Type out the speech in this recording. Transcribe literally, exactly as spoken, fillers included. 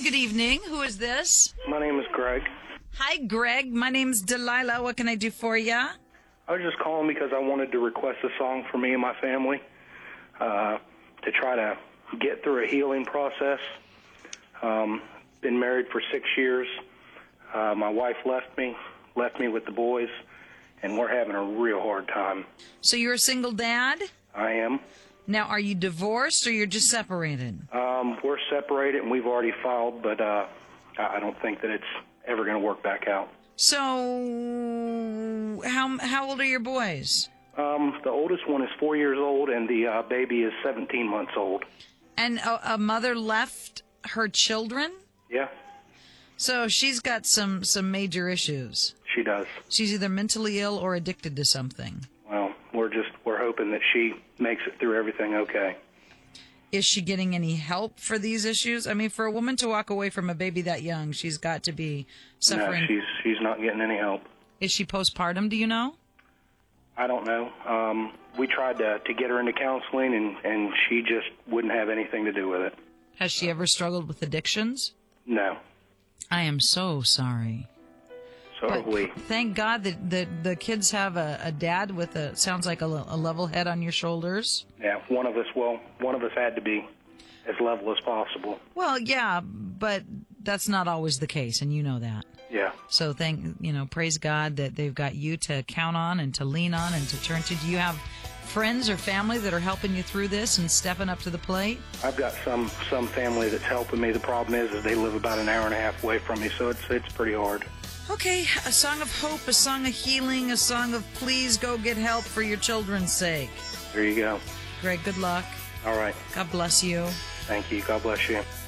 good evening. Who is this? My name is Greg. Hi, Greg. My name's Delilah. What can I do for you? I was just calling because I wanted to request a song for me and my family uh, to try to get through a healing process. Um, been married for six years. Uh, my wife left me, left me with the boys, and we're having a real hard time. So you're a single dad? I am. Now, are you divorced or you're just separated? Um, we're separated, and we've already filed, but uh, I don't think that it's ever going to work back out. So, how how old are your boys? Um, the oldest one is four years old, and the uh, baby is seventeen months old. And a, a mother left her children? Yeah. So she's got some, some major issues. She does. She's either mentally ill or addicted to something. Well, we're just, we're hoping that she makes it through everything okay. Is she getting any help for these issues? I mean, for a woman to walk away from a baby that young, she's got to be suffering. No, she's, she's not getting any help. Is she postpartum, do you know? I don't know. Um, we tried to, to get her into counseling, and, and she just wouldn't have anything to do with it. Has she ever struggled with addictions? No. I am so sorry. So But have we. thank God that the, the kids have a, a dad with a, sounds like a, a level head on your shoulders. Yeah, one of us, well, one of us had to be as level as possible. Well, yeah, but that's not always the case, and you know that. Yeah. So thank, you know, praise God that they've got you to count on and to lean on and to turn to. Do you have friends or family that are helping you through this and stepping up to the plate? I've got some, some family that's helping me. The problem is, is they live about an hour and a half away from me, so it's, it's pretty hard. Okay, a song of hope, a song of healing, a song of please go get help for your children's sake. There you go. Greg, good luck. All right. God bless you. Thank you. God bless you.